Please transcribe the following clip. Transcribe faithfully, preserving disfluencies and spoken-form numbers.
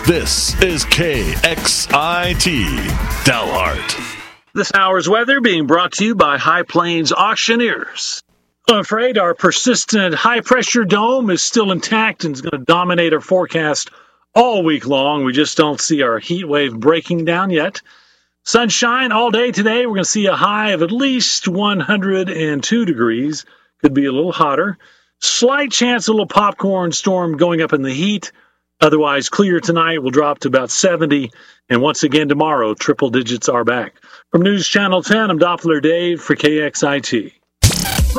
This is K X I T Dalhart. This hour's weather being brought to you by High Plains Auctioneers. I'm afraid our persistent high-pressure dome is still intact and is going to dominate our forecast all week long. We just don't see our heat wave breaking down yet. Sunshine all day today. We're going to see a high of at least one hundred two degrees. Could be a little hotter. Slight chance of a little popcorn storm going up in the heat. Otherwise, clear tonight. Will drop to about seventy. And once again tomorrow, triple digits are back. From News Channel ten, I'm Doppler Dave for K X I T.